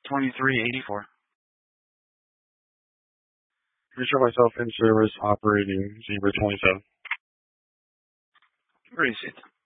2384. Reassure myself in service operating Zebra 27. Receipt.